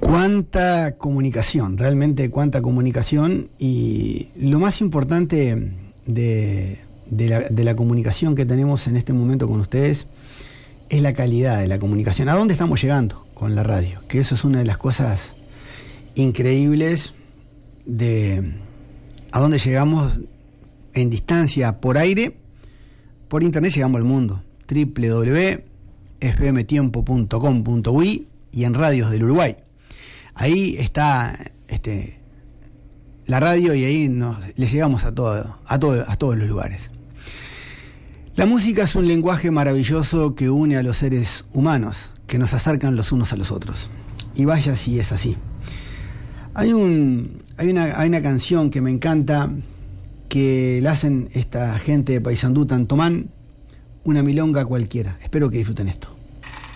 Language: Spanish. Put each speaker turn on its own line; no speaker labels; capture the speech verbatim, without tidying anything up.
Cuánta comunicación, realmente cuánta comunicación, y lo más importante de, de, la, de la comunicación que tenemos en este momento con ustedes es la calidad de la comunicación. ¿A dónde estamos llegando con la radio? Que eso es una de las cosas increíbles de a dónde llegamos en distancia por aire, por internet llegamos al mundo. doble u doble u doble u punto f m tiempo punto com punto u i y en radios del Uruguay. Ahí está este, la radio y ahí nos, le llegamos a, todo, a, todo, a todos los lugares. La música es un lenguaje maravilloso que une a los seres humanos, que nos acercan los unos a los otros. Y vaya si es así. Hay, un, hay, una, hay una canción que me encanta, que la hacen esta gente de Paysandú, Tantomán, una milonga cualquiera. Espero que disfruten esto.